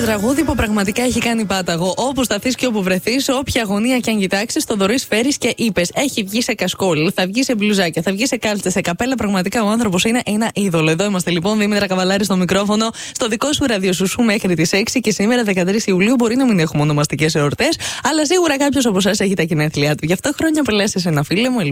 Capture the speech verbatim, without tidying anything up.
τραγούδι που πραγματικά έχει κάνει πάταγο. Όπου σταθείς και όπου βρεθείς, όποια γωνία και αν κοιτάξεις, το Θοδωρής φέρεις και είπες. Έχει βγει σε κασκόλ, θα βγει σε μπλουζάκια, θα βγει σε κάλτσες, σε καπέλα. Πραγματικά ο άνθρωπος είναι ένα είδωλο. Εδώ είμαστε λοιπόν, Δήμητρα Καβαλάρη στο μικρόφωνο, στο δικό σου ραδιοσουσού μέχρι τις έξι. Και σήμερα δεκατρείς Ιουλίου μπορεί να μην έχουμε ονομαστικές εορτές, αλλά σίγουρα κάποιος από εσάς έχει τα γενέθλιά του. Γι' αυτό χρόνια πολλά σε ένα φίλο μου.